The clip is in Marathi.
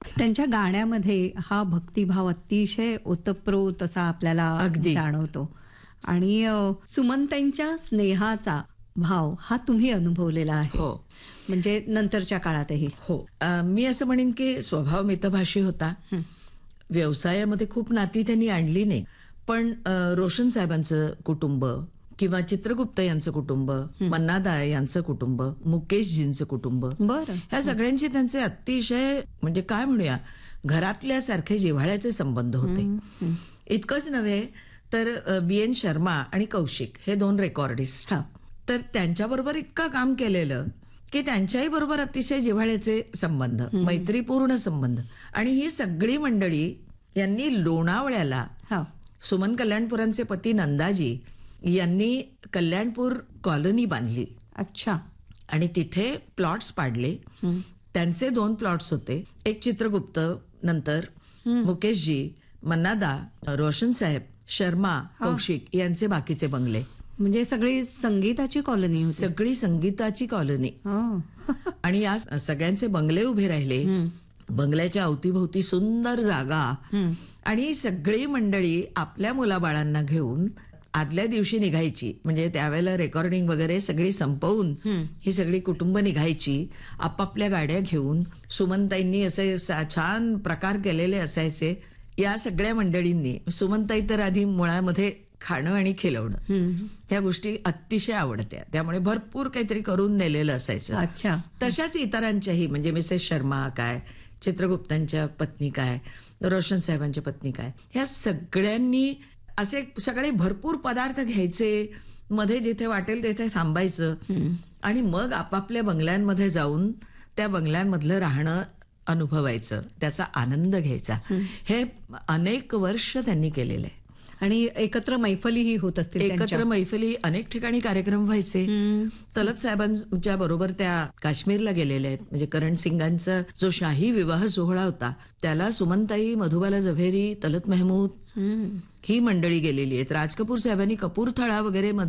त्यांच्या गाण्यामध्ये हा भक्तिभाव अतिशय ओतप्रोत असा आपल्याला अगदी. जाणवतो. आणि सुमनताईंच्या स्नेहाचा भाव हा तुम्ही अनुभवलेला आहे. हो म्हणजे नंतरच्या काळातही. हो. मी असं म्हणेन की स्वभाव मितभाषी होता. व्यवसायामध्ये खूप नाती त्यांनी आणली नाही, पण रोशन साहेबांचं कुटुंब किंवा चित्रगुप्त यांचं कुटुंब, मन्नादा यांचं कुटुंब, मुकेशजींचं कुटुंब, बरं. ह्या सगळ्यांची त्यांचे अतिशय म्हणजे काय म्हणूया घरातल्यासारखे जिव्हाळ्याचे संबंध होते. इतकंच नव्हे तर बी.एन. शर्मा आणि कौशिक हे 2 रेकॉर्डिस्ट, हा. तर त्यांच्याबरोबर इतकं काम केलेलं की त्यांच्याही बरोबर अतिशय जिव्हाळ्याचे संबंध, मैत्रीपूर्ण संबंध. आणि ही सगळी मंडळी यांनी लोणावळ्याला हा. सुमन कल्याणपुरांचे पती नंदाजी यांनी कल्याणपूर कॉलनी बांधली अच्छा. आणि तिथे प्लॉट्स पाडले. त्यांचे 2 प्लॉट्स होते. एक चित्रगुप्त, नंतर मुकेशजी, मन्नादा, रोशन साहेब, शर्मा, कौशिक यांचे बाकीचे बंगले. म्हणजे सगळी संगीताची कॉलनी होती. सगळी संगीताची कॉलनी. हो. आणि या सगळ्यांचे बंगले उभे राहिले. बंगल्याच्या अवतीभोवती सुंदर जागा. आणि सगळी मंडळी आपल्या मुलाबाळांना घेऊन आदल्या दिवशी निघायची. म्हणजे त्यावेळेला रेकॉर्डिंग वगैरे सगळी संपवून ही सगळी कुटुंब निघायची आपापल्या गाड्या घेऊन. सुमनताईंनी असे छान प्रकार केलेले असायचे या सगळ्या मंडळींनी. सुमनताई तर आधी मुळामध्ये खाणं आणि खिलवणं ह्या गोष्टी अतिशय आवडत्या, त्यामुळे भरपूर काहीतरी करून नेलेलं असायचं. अच्छा. तशाच इतरांच्याही, म्हणजे मिसेस शर्मा काय, चित्रगुप्तांच्या पत्नी काय, रोशन साहेबांच्या पत्नी काय, ह्या सगळ्यांनी असे सगळे भरपूर पदार्थ घ्यायचे, मध्ये जिथे वाटेल तिथे थांबायचं आणि मग आपापल्या बंगल्यांमध्ये जाऊन त्या बंगल्यांमधलं राहणं अनुभवायचं, त्याचा आनंद घ्यायचा. हे अनेक वर्ष त्यांनी केलेलं आहे. आणि एकत्र मैफलीही होत असतील एकत्र त्यांच्या. मैफली, अनेक ठिकाणी कार्यक्रम व्हायचे. तलत साहेबांच्या बरोबर त्या काश्मीरला गेलेल्या आहेत. म्हणजे करण सिंगांचा जो शाही विवाह सोहळा होता त्याला सुमनताई, मधुबाला जव्हेरी, तलत महमूद ही मंडळी गेलेली आहेत. राज कपूर साहेबांनी कपूरथळा वगैरे